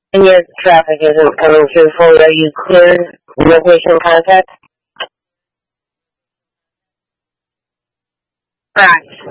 And your traffic isn't coming through fully. Are you clear? No patient contact? Correct.